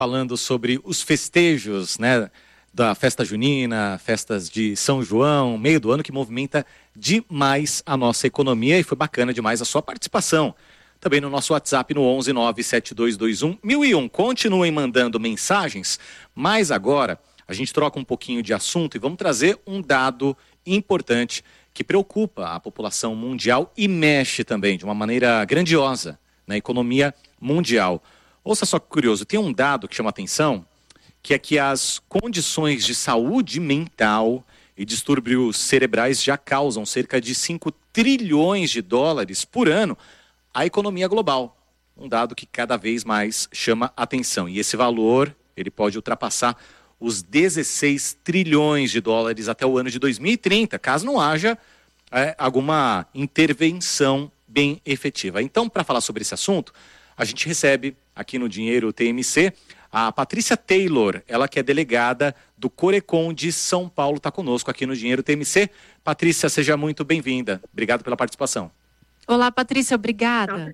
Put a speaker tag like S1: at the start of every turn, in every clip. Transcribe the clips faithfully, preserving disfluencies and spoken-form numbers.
S1: falando sobre os festejos, né, da festa junina, festas de São João, meio do ano, que movimenta demais a nossa economia, e foi bacana demais a sua participação. Também no nosso WhatsApp no onze nove sete dois dois um mil e um. Continuem mandando mensagens, mas agora a gente troca um pouquinho de assunto e vamos trazer um dado importante que preocupa a população mundial e mexe também de uma maneira grandiosa na economia mundial. Ouça só que curioso, tem um dado que chama atenção, que é que as condições de saúde mental e distúrbios cerebrais já causam cerca de cinco trilhões de dólares por ano à economia global. Um dado que cada vez mais chama atenção. E esse valor, ele pode ultrapassar os dezesseis trilhões de dólares até o ano de dois mil e trinta, caso não haja é, alguma intervenção bem efetiva. Então, para falar sobre esse assunto, a gente recebe aqui no Dinheiro T M C a Patrícia Taylor, ela que é delegada do Corecon de São Paulo, está conosco aqui no Dinheiro T M C. Patrícia, seja muito bem-vinda. Obrigado pela participação.
S2: Olá, Patrícia, obrigada.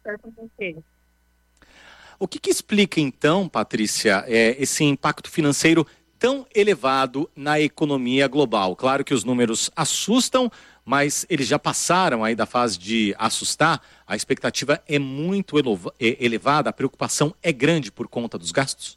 S1: O que, que explica, então, Patrícia, é, esse impacto financeiro tão elevado na economia global? Claro que os números assustam, mas eles já passaram aí da fase de assustar. A expectativa é muito elevada, a preocupação é grande por conta dos gastos?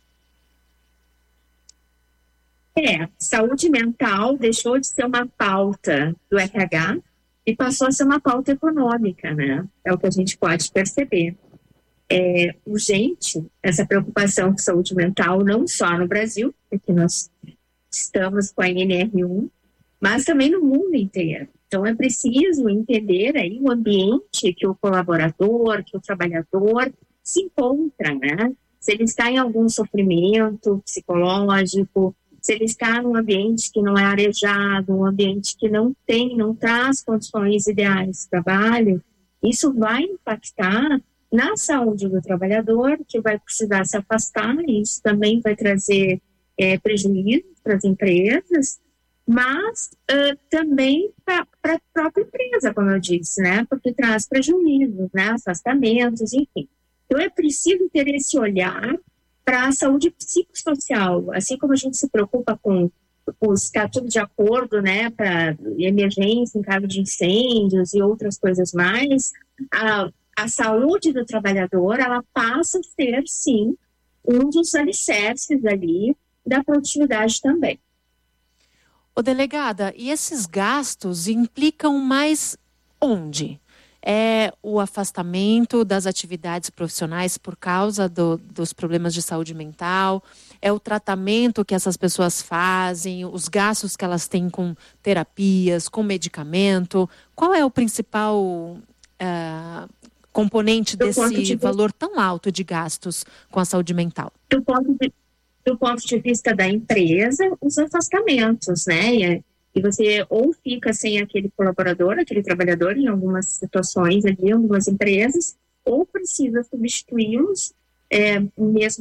S3: É, saúde mental deixou de ser uma pauta do R H e passou a ser uma pauta econômica, né? É o que a gente pode perceber. É urgente essa preocupação com saúde mental, não só no Brasil, porque nós estamos com a N R um, mas também no mundo inteiro. Então é preciso entender aí o ambiente que o colaborador, que o trabalhador se encontra, né? Se ele está em algum sofrimento psicológico, se ele está num ambiente que não é arejado, um ambiente que não tem, não traz condições ideais de trabalho, isso vai impactar na saúde do trabalhador, que vai precisar se afastar, e isso também vai trazer é, prejuízo para as empresas, mas uh, também para a própria empresa, como eu disse, né? Porque traz prejuízos, né? Afastamentos, enfim. Então é preciso ter esse olhar para a saúde psicossocial, assim como a gente se preocupa com os ficar tudo de acordo, né? Para emergência em caso de incêndios e outras coisas mais, a, a saúde do trabalhador, ela passa a ser, sim, um dos alicerces ali da produtividade também.
S2: Ô, delegada, e esses gastos implicam mais onde? É o afastamento das atividades profissionais por causa do, dos problemas de saúde mental? É o tratamento que essas pessoas fazem? Os gastos que elas têm com terapias, com medicamento? Qual é o principal uh, componente
S3: do
S2: desse
S3: de...
S2: valor tão alto de gastos com a saúde mental?
S3: Do ponto de do ponto de vista da empresa, os afastamentos, né? E, e você ou fica sem aquele colaborador, aquele trabalhador em algumas situações ali, em algumas empresas, ou precisa substituí-los, é, mesmo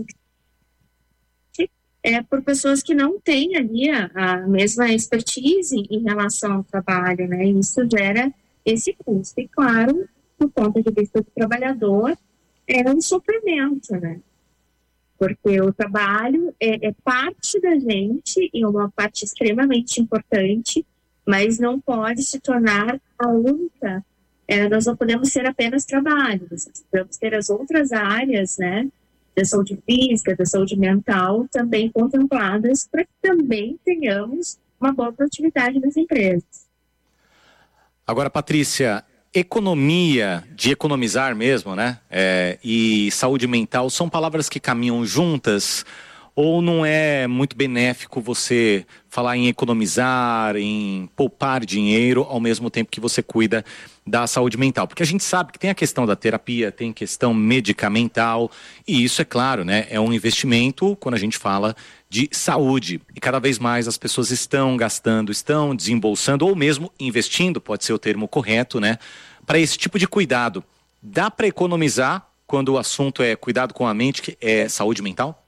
S3: que é, por pessoas que não têm ali a, a mesma expertise em relação ao trabalho, né? E isso gera esse custo. E claro, do ponto de vista do trabalhador, é um sofrimento, né? Porque o trabalho é, é parte da gente e uma parte extremamente importante, mas não pode se tornar a única. É, nós não podemos ser apenas trabalho, nós precisamos ter as outras áreas, né, da saúde física, da saúde mental, também contempladas para que também tenhamos uma boa produtividade das empresas.
S1: Agora, Patrícia, economia, de economizar mesmo, né? É, e saúde mental são palavras que caminham juntas, ou não é muito benéfico você falar em economizar, em poupar dinheiro, ao mesmo tempo que você cuida da saúde mental? Porque a gente sabe que tem a questão da terapia, tem questão medicamental, e isso, é claro, né? É um investimento quando a gente fala de saúde. E cada vez mais as pessoas estão gastando, estão desembolsando, ou mesmo investindo, pode ser o termo correto, né? Para esse tipo de cuidado. Dá para economizar quando o assunto é cuidado com a mente, que é saúde mental?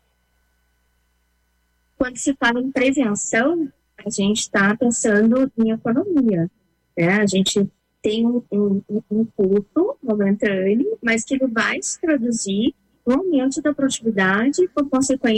S3: Quando se fala em prevenção, a gente está pensando em economia, né? A gente tem um, um, um custo momentâneo, mas que ele vai se traduzir no aumento da produtividade, por consequência,